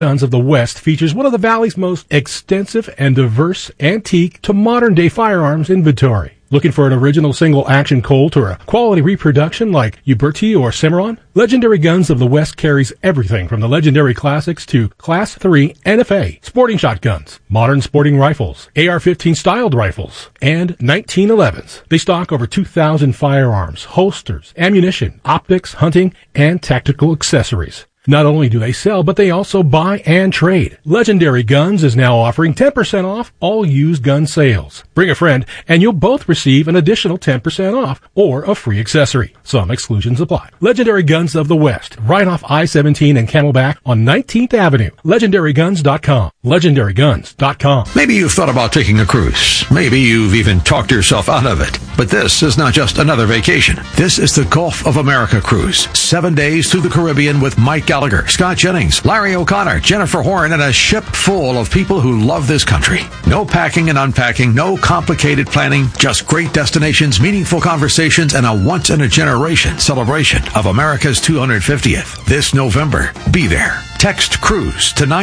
Guns of the West features one of the Valley's most extensive and diverse antique to modern-day firearms inventory. Looking for an original single-action Colt or a quality reproduction like Uberti or Cimarron? Legendary Guns of the West carries everything from the legendary classics to Class 3 NFA, sporting shotguns, modern sporting rifles, AR-15 styled rifles, and 1911s. They stock over 2,000 firearms, holsters, ammunition, optics, hunting, and tactical accessories. Not only do they sell, but they also buy and trade. Legendary Guns is now offering 10% off all used gun sales. Bring a friend, and you'll both receive an additional 10% off or a free accessory. Some exclusions apply. Legendary Guns of the West, right off I-17 and Camelback on 19th Avenue. LegendaryGuns.com. LegendaryGuns.com. Maybe you've thought about taking a cruise. Maybe you've even talked yourself out of it. But this is not just another vacation. This is the Gulf of America cruise. 7 days through the Caribbean with Mike Gallagher, Scott Jennings, Larry O'Connor, Jennifer Horn, and a ship full of people who love this country. No packing and unpacking, no complicated planning, just great destinations, meaningful conversations, and a once-in-a-generation celebration of America's 250th. This November, be there. Text CRUISE to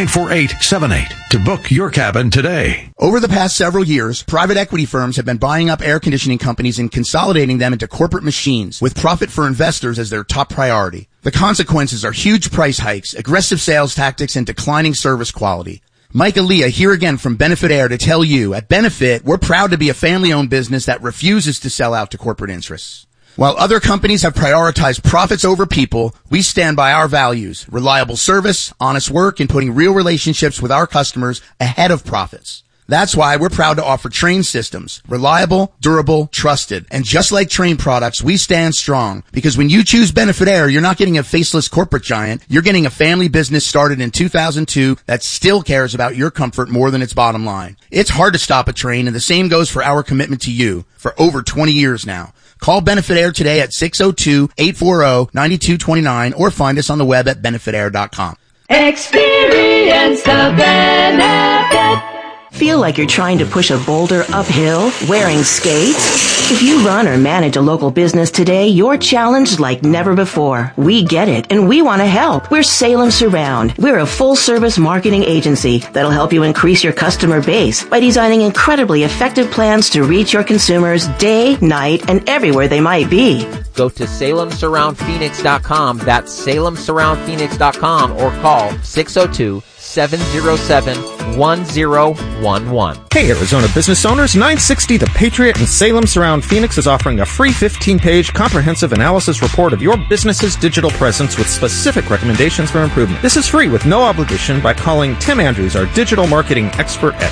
94878 to book your cabin today. Over the past several years, private equity firms have been buying up air conditioning companies and consolidating them into corporate machines with profit for investors as their top priority. The consequences are huge price hikes, aggressive sales tactics, and declining service quality. Mike Aaliyah here again from Benefit Air to tell you, at Benefit, we're proud to be a family-owned business that refuses to sell out to corporate interests. While other companies have prioritized profits over people, we stand by our values, reliable service, honest work, and putting real relationships with our customers ahead of profits. That's why we're proud to offer Trane systems. Reliable, durable, trusted. And just like Trane products, we stand strong. Because when you choose Benefit Air, you're not getting a faceless corporate giant. You're getting a family business started in 2002 that still cares about your comfort more than its bottom line. It's hard to stop a Trane, and the same goes for our commitment to you for over 20 years now. Call Benefit Air today at 602-840-9229 or find us on the web at benefitair.com. Experience the benefit. Feel like you're trying to push a boulder uphill wearing skates? If you run or manage a local business today, you're challenged like never before. We get it, and we want to help. We're Salem Surround. We're a full-service marketing agency that'll help you increase your customer base by designing incredibly effective plans to reach your consumers day, night, and everywhere they might be. Go to SalemSurroundPhoenix.com. That's SalemSurroundPhoenix.com or call 602-707-1011. Hey, Arizona business owners, 960 The Patriot in Salem Surround Phoenix is offering a free 15-page comprehensive analysis report of your business's digital presence with specific recommendations for improvement. This is free with no obligation by calling Tim Andrews, our digital marketing expert, at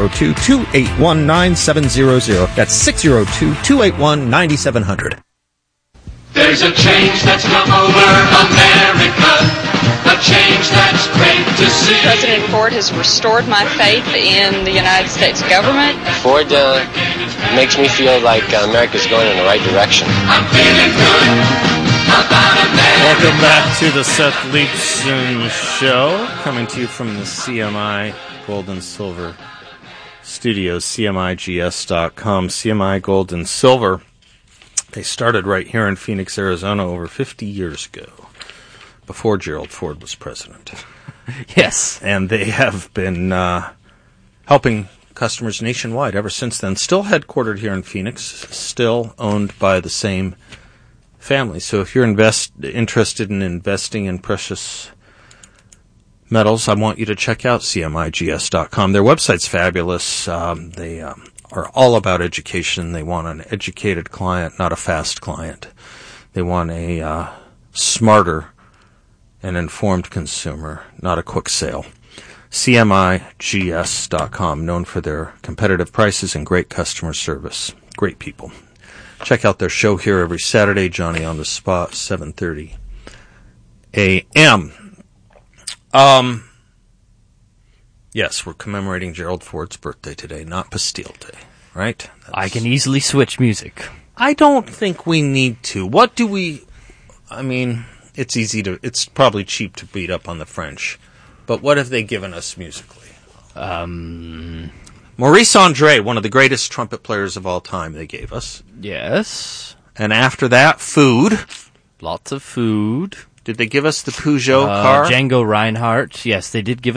602-281-9700. That's 602-281-9700. There's a change that's come over America, a change that's great to see. President Ford has restored my faith in the United States government. Ford makes me feel like America's going in the right direction. I'm feeling good about America. Welcome back to the Seth Leibsohn Show, coming to you from the CMI Gold and Silver Studios, CMIGS.com. CMI Gold and Silver. They started right here in Phoenix, Arizona over 50 years ago, before Gerald Ford was president. Yes. And they have been helping customers nationwide ever since then. Still headquartered here in Phoenix, still owned by the same family. So if you're interested in investing in precious metals, I want you to check out CMIGS.com. Their website's fabulous. They are all about education. They want an educated client, not a fast client. They want a smarter and informed consumer, not a quick sale. CMIGS.com, known for their competitive prices and great customer service. Great people. Check out their show here every Saturday, Johnny on the Spot, 7:30 a.m. Yes, we're commemorating Gerald Ford's birthday today, not Bastille Day, right? I can easily switch music. I don't think we need to. What do we... I mean, it's probably cheap to beat up on the French, but what have they given us musically? Maurice Andre, one of the greatest trumpet players of all time, they gave us. Yes. And after that, food. Lots of food. Did they give us the Peugeot car? Django Reinhardt. Yes, they did give